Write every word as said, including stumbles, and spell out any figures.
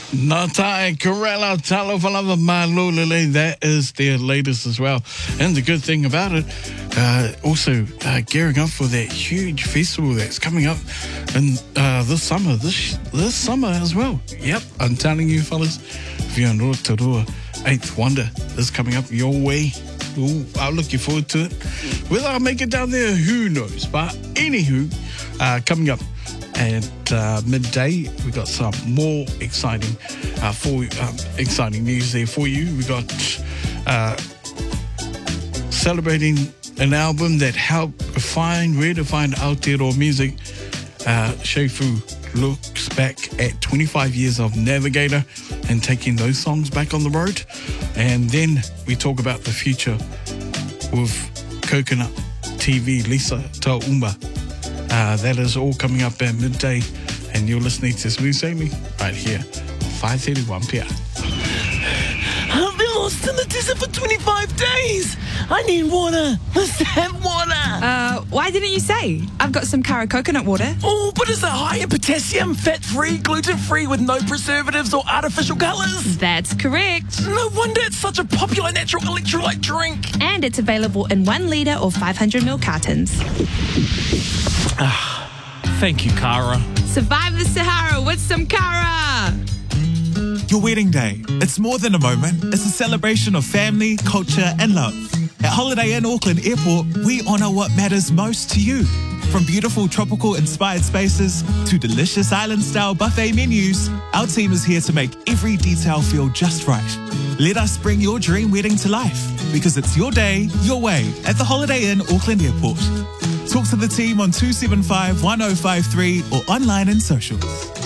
Nata and Corella Talofalava Malulele, that is their latest as well. And the good thing about it, uh, also uh, gearing up for that huge festival that's coming up in uh, this summer, this this summer as well. Yep, I'm telling you fellas, Whianura Tarua eighth Wonder is coming up your way. Ooh, I'm looking forward to it. Whether I'll make it down there, who knows? But anywho, uh, coming up at uh, midday, we got some more exciting, uh, for um, exciting news there for you. We got uh, celebrating an album that helped find redefine Aotearoa music. Uh, Shefu looks back at twenty-five years of Navigator and taking those songs back on the road. And then we talk about the future with Coconut T V, Lisa Ta'umba. Uh, that is all coming up at midday, and you're listening to Smooth Sailing right here on five thirty-one P M. I've been lost in the desert for twenty-five days. I need water. Let's have water. Uh, why didn't you say? I've got some Kara coconut water. Oh, but is it high in potassium, fat-free, gluten-free with no preservatives or artificial colours? That's correct. No wonder it's such a popular natural electrolyte drink. And it's available in one litre or five hundred milliliter cartons. Ah, thank you, Kara. Survive the Sahara with some Kara. Your wedding day. It's more than a moment. It's a celebration of family, culture, and love. At Holiday Inn Auckland Airport, we honour what matters most to you. From beautiful tropical-inspired spaces to delicious island-style buffet menus, our team is here to make every detail feel just right. Let us bring your dream wedding to life, because it's your day, your way at the Holiday Inn Auckland Airport. Talk to the team on two seven five, one oh five three or online and socials.